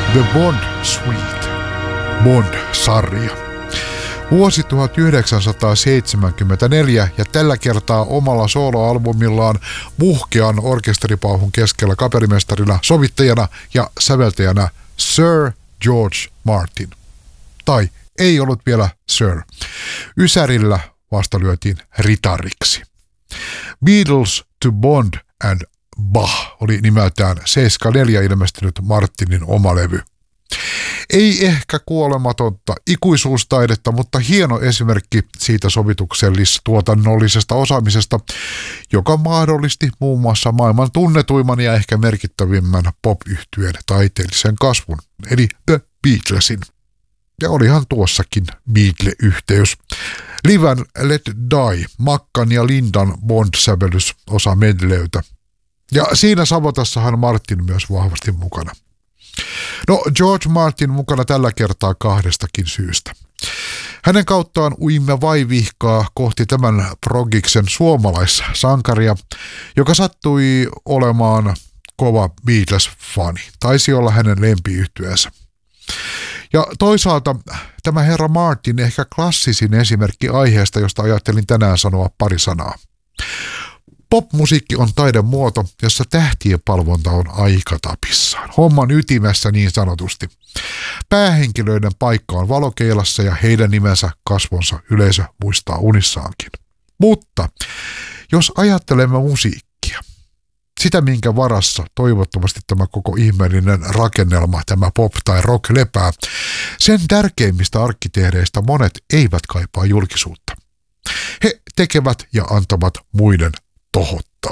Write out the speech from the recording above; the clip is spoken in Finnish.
The Bond Suite, Bond-sarja. Vuosi 1974 ja tällä kertaa omalla soloalbumillaan muhkean orkesteripauhun keskellä kapellimestarina, sovittajana ja säveltäjänä Sir George Martin. Tai ei ollut vielä Sir. Ysärillä vasta lyötiin ritariksi. Beatles to Bond and Bach oli nimeltään 74 ilmestynyt Martinin oma levy. Ei ehkä kuolematonta ikuisuustaidetta, mutta hieno esimerkki siitä sovituksellis-tuotannollisesta osaamisesta, joka mahdollisti muun muassa maailman tunnetuimman ja ehkä merkittävimmän pop-yhtyeen taiteellisen kasvun, eli The Beatlesin. Ja olihan tuossakin Beatle-yhteys. Liven Let Die, Mackan ja Lindan Bond-sävellys osa medleytä. Ja siinä savotassahan Martin myös vahvasti mukana. No, George Martin mukana tällä kertaa kahdestakin syystä. Hänen kauttaan uimme vaivihkaa kohti tämän progiksen suomalaissankaria, joka sattui olemaan kova Beatles-fani. Taisi olla hänen lempiyhtyeensä. Ja toisaalta tämä herra Martin ehkä klassisin esimerkki aiheesta, josta ajattelin tänään sanoa pari sanaa. Popmusiikki on taidemuoto, jossa tähtien palvonta on aikatapissaan. Homman ytimessä niin sanotusti. Päähenkilöiden paikka on valokeilassa ja heidän nimensä kasvonsa yleisö muistaa unissaankin. Mutta jos ajattelemme musiikkia, sitä minkä varassa toivottavasti tämä koko ihmeellinen rakennelma, tämä pop tai rock lepää, sen tärkeimmistä arkkitehdeistä monet eivät kaipaa julkisuutta. He tekevät ja antavat muiden tohottaa.